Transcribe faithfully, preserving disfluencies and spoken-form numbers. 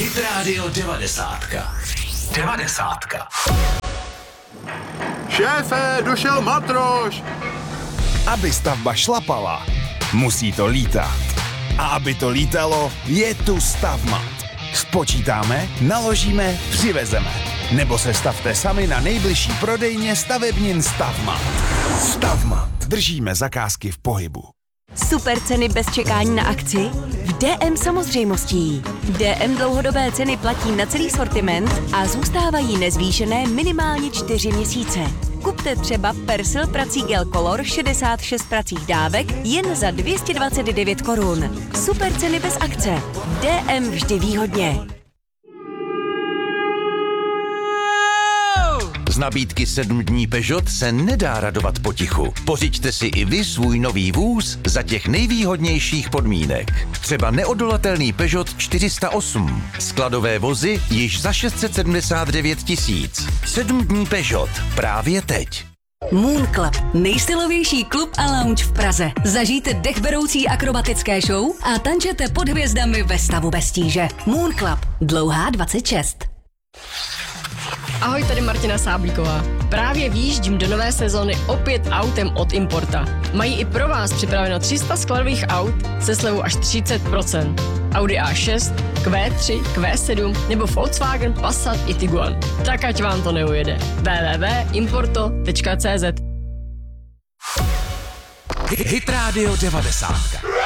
Hit Radio devadesátka. Devadesátka. Šéfe, došel matroš! Aby stavba šlapala, musí to lítat. A aby to lítalo, je tu Stavmat. Spočítáme, naložíme, přivezeme. Nebo se stavte sami na nejbližší prodejně stavebnin Stavmat. Stavmat. Držíme zakázky v pohybu. Super ceny bez čekání na akci? V D M samozřejmostí. D M dlouhodobé ceny platí na celý sortiment a zůstávají nezvýšené minimálně čtyři měsíce. Kupte třeba Persil prací gel Color šedesát šest pracích dávek jen za dvě stě dvacet devět korun. Super ceny bez akce. D M vždy výhodně. Z nabídky sedm dní Peugeot se nedá radovat potichu. Pořiďte si i vy svůj nový vůz za těch nejvýhodnějších podmínek. Třeba neodolatelný Peugeot čtyři sta osm. Skladové vozy již za šest set sedmdesát devět tisíc. sedm dní Peugeot. Právě teď. Moon Club, nejstylovější klub a lounge v Praze. Zažijte dechberoucí akrobatické show a tančete pod hvězdami ve stavu bez tíže. Moon Club, dlouhá dvacet šest. Ahoj, tady Martina Sáblíková. Právě výjíždím do nové sezóny opět autem od Importa. Mají i pro vás připraveno tři sta skladových aut se slevou až třicet procent. Audi A šest, Q tři, Q sedm nebo Volkswagen Passat i Tiguan. Tak ať vám to neujede. w w w tečka importo tečka c z Hit Radio devadesátka.